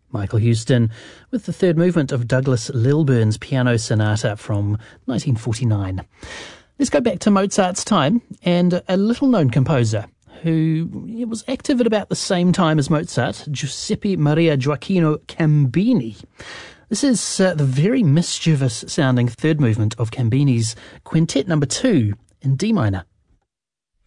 Michael Huston with the third movement of Douglas Lilburn's Piano Sonata from 1949. Let's go back to Mozart's time and a little-known composer who was active at about the same time as Mozart, Giuseppe Maria Gioacchino Cambini. This is the very mischievous-sounding third movement of Cambini's Quintet No. 2 in D minor.